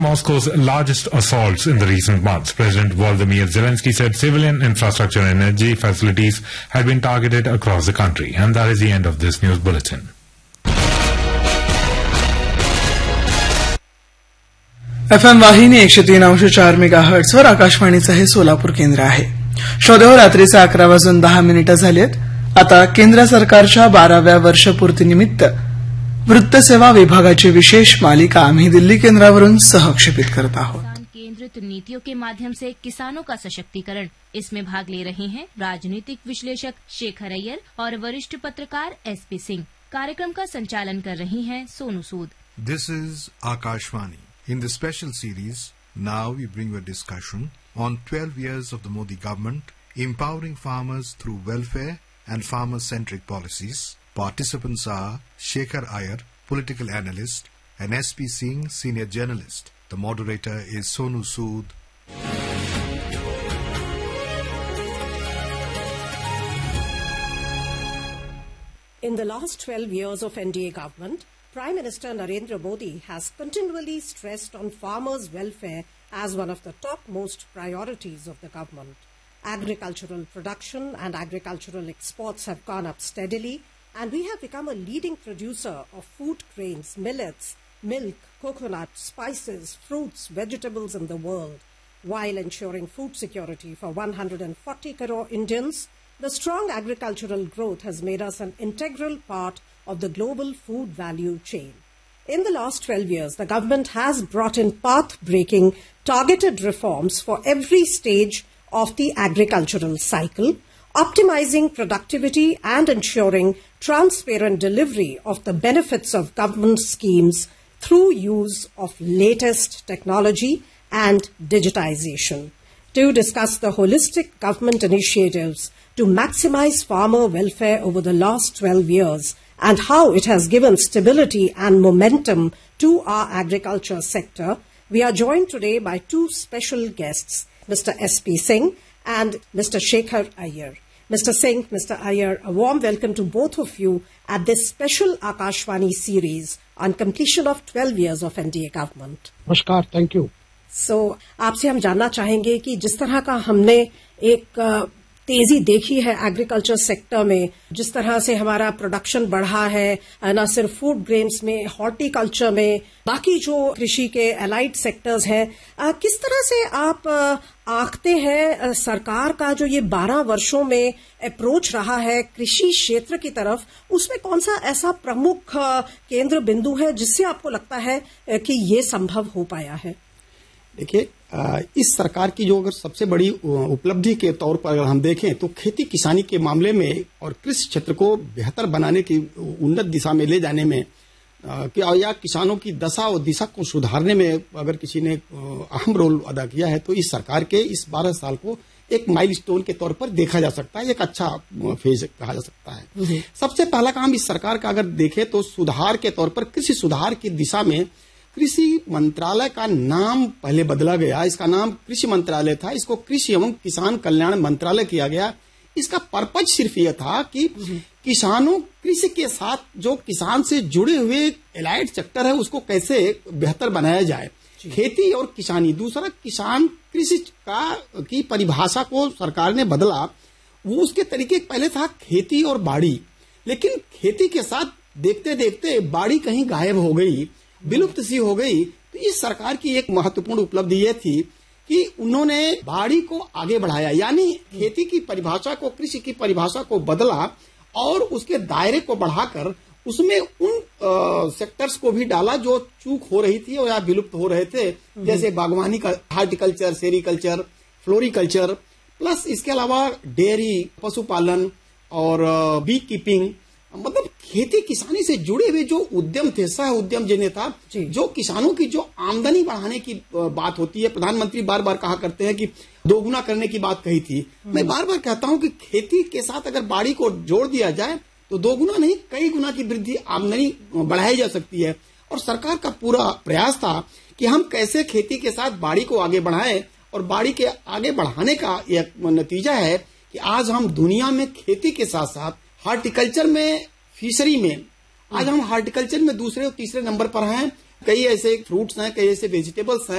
Moscow's largest assaults in the recent months. President Volodymyr Zelensky said civilian infrastructure and energy facilities had been targeted across the country. And that is the end of this news bulletin. FM वाहिनी 103.4 megahertz वर आकाशवाणीचं हे सोलापूर केंद्र आहे. शोधेवर रात्रीचे 11:10 झालेत. आता केंद्र सरकारच्या 12व्या वर्षपूर्तीनिमित्त वृत्तसेवा विभागाची विशेष मालिका आम्ही दिल्ली केंद्रावरून सहक्षेपित करत आहोत. केंद्रित नीतियों के माध्यम से किसानों का सशक्तिकरण, इसमें भाग ले रहे हैं राजनीतिक विश्लेषक शेखर अय्यर और वरिष्ठ पत्रकार एसपी सिंह. कार्यक्रम का संचालन कर रही हैं Sonu Sood. This is Akashvani. In the special series, now we bring you a discussion on 12 years of the Modi government empowering farmers through welfare and farmer-centric policies. Participants are Shekhar Iyer, political analyst, and SP Singh, senior journalist. The moderator is Sonu Sood. In the last 12 years of NDA government, Prime Minister Narendra Modi has continually stressed on farmers' welfare as one of the topmost priorities of the government. Agricultural production and agricultural exports have gone up steadily, and we have become a leading producer of food grains, millets, milk, coconut, spices, fruits, vegetables in the world. While ensuring food security for 140 crore Indians, the strong agricultural growth has made us an integral part of the global food value chain. In the last 12 years, the government has brought in path-breaking, targeted reforms for every stage of the agricultural cycle, optimizing productivity and ensuring transparent delivery of the benefits of government schemes through use of latest technology and digitization. To discuss the holistic government initiatives to maximize farmer welfare over the last 12 years and how it has given stability and momentum to our agriculture sector, we are joined today by two special guests, Mr. S.P. Singh and Mr. Shekhar Iyer. Mr. Singh, Mr. Iyer, a warm welcome to both of you at this special Akashvani series on completion of 12 years of NDA government. Namaskar, thank you. So, आपसे हम जानना चाहेंगे कि जिस तरह का हमने एक तेजी देखी है एग्रीकल्चर सेक्टर में, जिस तरह से हमारा प्रोडक्शन बढ़ा है, न सिर्फ फूड ग्रेन्स में, हॉर्टिकल्चर में, बाकी जो कृषि के एलाइड सेक्टर्स हैं, किस तरह से आप आंकते हैं सरकार का जो ये 12 वर्षों में अप्रोच रहा है कृषि क्षेत्र की तरफ, उसमें कौन सा ऐसा प्रमुख केंद्र बिंदु है जिससे आपको लगता है कि ये संभव हो पाया है? देखिए, इस सरकार की जो अगर सबसे बड़ी उपलब्धि के तौर पर अगर हम देखें तो खेती किसानी के मामले में और कृषि क्षेत्र को बेहतर बनाने की उन्नत दिशा में ले जाने में या किसानों की दशा और दिशा को सुधारने में अगर किसी ने अहम रोल अदा किया है तो इस सरकार के इस 12 साल को एक माइलस्टोन के तौर पर देखा जा सकता है, एक अच्छा फेज कहा जा सकता है। सबसे पहला काम इस सरकार का अगर देखें तो सुधार के तौर पर कृषि सुधार की दिशा में कृषि मंत्रालय का नाम पहले बदला गया। इसका नाम कृषि मंत्रालय था, इसको कृषि एवं किसान कल्याण मंत्रालय किया गया। इसका पर्पज सिर्फ यह था कि किसानों कृषि के साथ जो किसान से जुड़े हुए एलाइड सेक्टर है उसको कैसे बेहतर बनाया जाए, खेती और किसानी। दूसरा, किसान कृषि की परिभाषा को सरकार ने बदला। वो उसके तरीके पहले था खेती और बाड़ी, लेकिन खेती के साथ देखते देखते बाड़ी कहीं गायब हो गई, विलुप्त सी हो गई। तो इस सरकार की एक महत्वपूर्ण उपलब्धि यह थी कि उन्होंने बाड़ी को आगे बढ़ाया, यानी खेती की परिभाषा को, कृषि की परिभाषा को बदला और उसके दायरे को बढ़ाकर उसमें उन सेक्टर्स को भी डाला जो चूक हो रही थी और या विलुप्त हो रहे थे, जैसे बागवानी का, हार्टिकल्चर, सेरिकल्चर, फ्लोरिकल्चर, प्लस इसके अलावा डेयरी, पशुपालन और बी कीपिंग, मतलब खेती किसानी से जुड़े हुए जो उद्यम थे, सह उद्यम जिन्हें था, जो किसानों की जो आमदनी बढ़ाने की बात होती है। प्रधानमंत्री बार बार कहा करते हैं कि दोगुना करने की बात कही थी। मैं बार बार कहता हूं कि खेती के साथ अगर बाड़ी को जोड़ दिया जाए तो दोगुना नहीं, कई गुना की वृद्धि आमदनी बढ़ाई जा सकती है। और सरकार का पूरा प्रयास था कि हम कैसे खेती के साथ बाड़ी को आगे बढ़ाएं, और बाड़ी के आगे बढ़ाने का एक नतीजा है कि आज हम दुनिया में खेती के साथ साथ हार्टिकल्चर में, फिशरी में, आज हम हार्टिकल्चर में दूसरे और तीसरे नंबर पर हैं। कई ऐसे फ्रूट्स हैं, कई ऐसे वेजिटेबल्स हैं